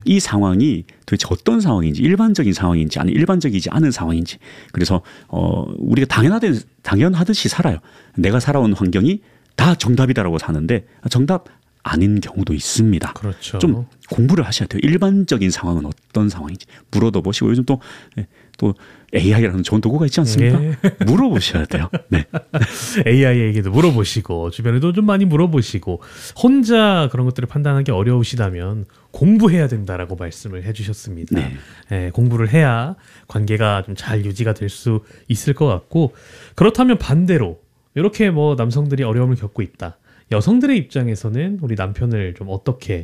이 상황이 도대체 어떤 상황인지, 일반적인 상황인지 아니 일반적이지 않은 상황인지. 그래서 우리가 당연하듯이 살아요. 내가 살아온 환경이 다 정답이다라고 사는데 정답 아닌 경우도 있습니다. 그렇죠. 좀 공부를 하셔야 돼요. 일반적인 상황은 어떤 상황인지 물어도 보시고, 요즘 또 AI라는 좋은 도구가 있지 않습니까? 네. 물어보셔야 돼요. 네. AI에게도 물어보시고 주변에도 좀 많이 물어보시고, 혼자 그런 것들을 판단하기 어려우시다면 공부해야 된다라고 말씀을 해주셨습니다. 네. 네, 공부를 해야 관계가 좀 잘 유지가 될 수 있을 것 같고, 그렇다면 반대로 이렇게 뭐 남성들이 어려움을 겪고 있다. 여성들의 입장에서는 우리 남편을 좀 어떻게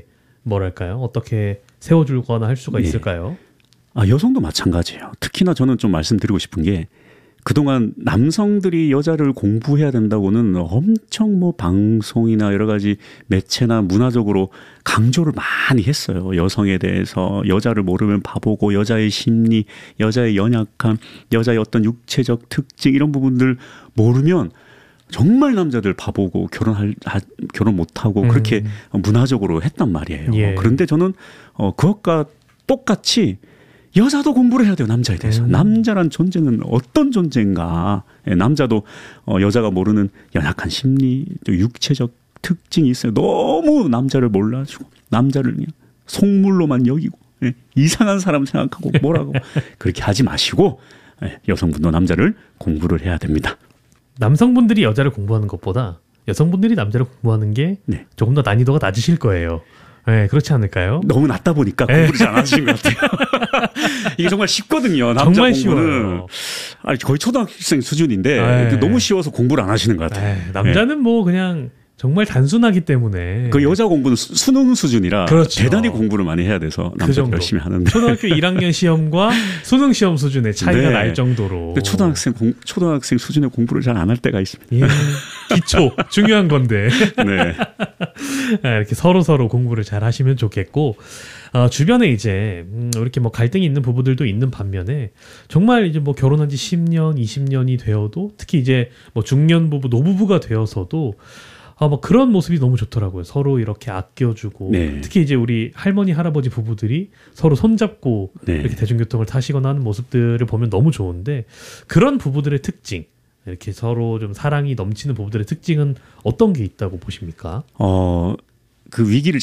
세워주거나 할 수가 있을까요? 여성도 마찬가지예요. 특히나 저는 좀 말씀드리고 싶은 게, 그동안 남성들이 여자를 공부해야 된다고는 엄청 뭐 방송이나 여러 가지 매체나 문화적으로 강조를 많이 했어요. 여성에 대해서 여자를 모르면 바보고, 여자의 심리, 여자의 연약함, 여자의 어떤 육체적 특징, 이런 부분들 모르면 정말 남자들 바보고 결혼 못하고 그렇게 문화적으로 했단 말이에요. 예. 그런데 저는 그것과 똑같이 여자도 공부를 해야 돼요. 남자에 대해서. 남자란 존재는 어떤 존재인가. 남자도 여자가 모르는 연약한 심리, 또 육체적 특징이 있어요. 너무 남자를 몰라주고 남자를 그냥 속물로만 여기고 이상한 사람 생각하고 뭐라고 그렇게 하지 마시고, 여성분도 남자를 공부를 해야 됩니다. 남성분들이 여자를 공부하는 것보다 여성분들이 남자를 공부하는 게 조금 더 난이도가 낮으실 거예요. 네, 그렇지 않을까요? 너무 낮다 보니까 공부를 잘 안 하시는 것 같아요. 이게 정말 쉽거든요. 남자 정말 공부는 쉬워요. 거의 초등학생 수준인데 너무 쉬워서 공부를 안 하시는 것 같아요. 남자는 뭐 그냥 정말 단순하기 때문에. 그 여자 공부는 수능 수준이라 그렇죠. 대단히 공부를 많이 해야 돼서 남자도 열심히 하는데. 초등학교 1학년 시험과 수능 시험 수준의 차이가 날 정도로. 초등학생 수준의 공부를 잘 안 할 때가 있습니다. 예, 기초 중요한 건데. 네. 이렇게 서로 공부를 잘 하시면 좋겠고, 주변에 이제 이렇게 뭐 갈등이 있는 부부들도 있는 반면에, 정말 이제 뭐 결혼한 지 10년, 20년이 되어도, 특히 이제 뭐 중년 부부, 노부부가 되어서도 뭐 그런 모습이 너무 좋더라고요. 서로 이렇게 아껴주고, 특히 이제 우리 할머니, 할아버지 부부들이 서로 손잡고 이렇게 대중교통을 타시거나 하는 모습들을 보면 너무 좋은데, 그런 부부들의 특징, 이렇게 서로 좀 사랑이 넘치는 부부들의 특징은 어떤 게 있다고 보십니까? 그 위기를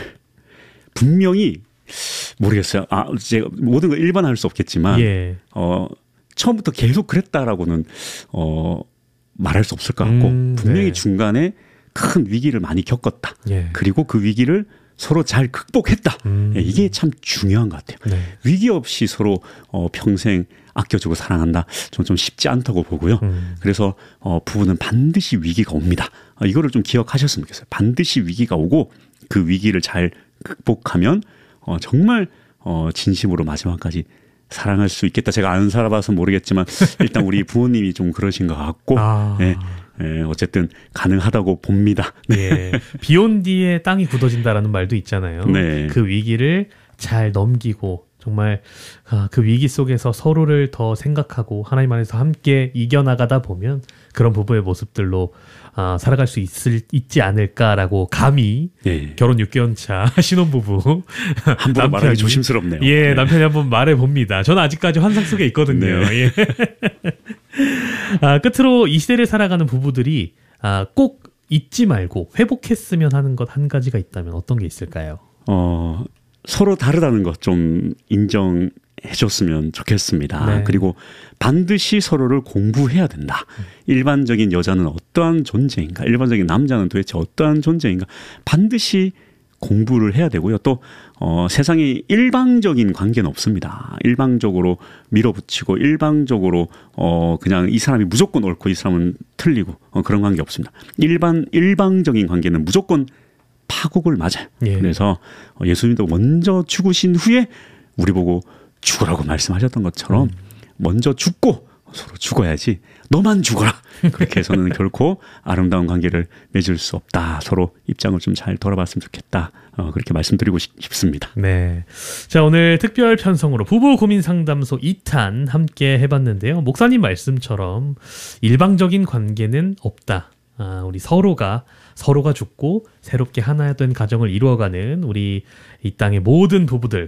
분명히 모르겠어요. 제가 모든 걸 일반화할 수 없겠지만, 처음부터 계속 그랬다라고는 말할 수 없을 것 같고, 분명히 중간에 큰 위기를 많이 겪었다. 그리고 그 위기를 서로 잘 극복했다. 이게 참 중요한 것 같아요. 위기 없이 서로 평생 아껴주고 사랑한다. 저는 좀 쉽지 않다고 보고요. 그래서 부부는 반드시 위기가 옵니다. 이거를 좀 기억하셨으면 좋겠어요. 반드시 위기가 오고 그 위기를 잘 극복하면 정말 진심으로 마지막까지 사랑할 수 있겠다. 제가 안 살아봐서 모르겠지만 일단 우리 부모님이 좀 그러신 것 같고, 어쨌든 가능하다고 봅니다. 비온 뒤에 땅이 굳어진다라는 말도 있잖아요. 그 위기를 잘 넘기고 정말 그 위기 속에서 서로를 더 생각하고 하나님 안에서 함께 이겨나가다 보면 그런 부부의 모습들로 살아갈 수 있지 않을까라고 감히 결혼 6개월 차 신혼부부 함부로 말하기 조심스럽네요. 남편이 한번 말해봅니다. 저는 아직까지 환상 속에 있거든요. 끝으로 이 시대를 살아가는 부부들이 꼭 잊지 말고 회복했으면 하는 것 한 가지가 있다면 어떤 게 있을까요? 서로 다르다는 것 좀 인정해 줬으면 좋겠습니다. 그리고 반드시 서로를 공부해야 된다. 일반적인 여자는 어떠한 존재인가? 일반적인 남자는 도대체 어떠한 존재인가? 반드시 공부를 해야 되고요. 또 세상에 일방적인 관계는 없습니다. 일방적으로 밀어붙이고 일방적으로 그냥 이 사람이 무조건 옳고 이 사람은 틀리고 그런 관계 없습니다. 일방적인 관계는 무조건 파국을 맞아요. 그래서 예수님도 먼저 죽으신 후에 우리 보고 죽으라고 말씀하셨던 것처럼 먼저 죽고 서로 죽어야지 너만 죽어라. 그렇게 해서는 결코 아름다운 관계를 맺을 수 없다. 서로 입장을 좀 잘 돌아봤으면 좋겠다. 그렇게 말씀드리고 싶습니다. 자, 오늘 특별 편성으로 부부 고민 상담소 2탄 함께 해봤는데요. 목사님 말씀처럼 일방적인 관계는 없다. 우리 서로가 죽고 새롭게 하나 된 가정을 이루어가는 우리 이 땅의 모든 부부들,